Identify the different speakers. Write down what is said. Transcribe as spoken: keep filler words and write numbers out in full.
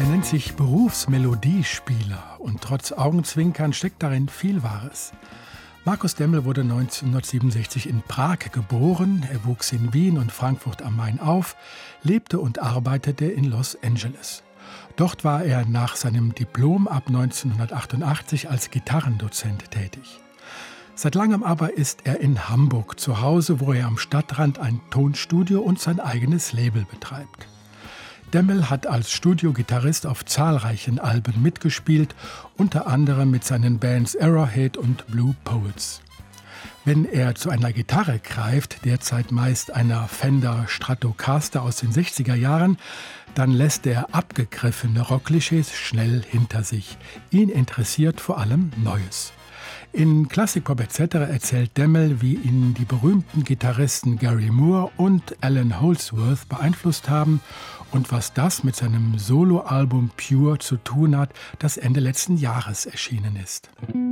Speaker 1: Er nennt sich Berufsmelodiespieler und trotz Augenzwinkern steckt darin viel Wahres. Markus Demmel wurde neunzehnhundertsiebenundsechzig in Prag geboren. Er wuchs in Wien und Frankfurt am Main auf, lebte und arbeitete in Los Angeles. Dort war er nach seinem Diplom ab neunzehnhundertachtundachtzig als Gitarrendozent tätig. Seit langem aber ist er in Hamburg zu Hause, wo er am Stadtrand ein Tonstudio und sein eigenes Label betreibt. Demmel hat als Studiogitarrist auf zahlreichen Alben mitgespielt, unter anderem mit seinen Bands Arrowhead und Blue Poets. Wenn er zu einer Gitarre greift, derzeit meist einer Fender Stratocaster aus den sechziger Jahren, dann lässt er abgegriffene Rockklischees schnell hinter sich. Ihn interessiert vor allem Neues. In Klassikpop et cetera erzählt Demmel, wie ihn die berühmten Gitarristen Gary Moore und Alan Holdsworth beeinflusst haben und was das mit seinem Soloalbum Pure zu tun hat, das Ende letzten Jahres erschienen ist.